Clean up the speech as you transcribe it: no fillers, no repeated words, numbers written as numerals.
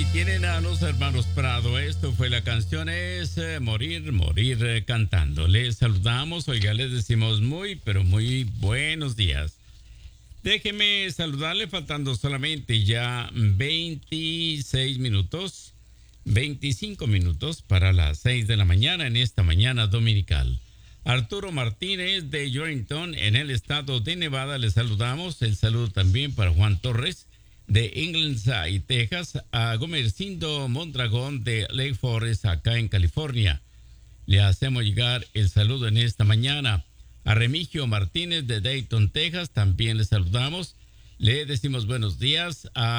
Tienen a los hermanos Prado. Esto fue la canción es Morir, Morir cantando. Les saludamos, oiga, les decimos muy, pero muy buenos días. Déjeme saludarle faltando solamente ya 26 minutos, 25 minutos para las 6 de la mañana en esta mañana dominical. Arturo Martínez de Yorrington en el estado de Nevada, le saludamos. El saludo también para Juan Torres de Ingleside, Texas, a Gomercindo Mondragón de Lake Forest, acá en California. Le hacemos llegar el saludo en esta mañana. A Remigio Martínez de Dayton, Texas, también le saludamos. Le decimos buenos días a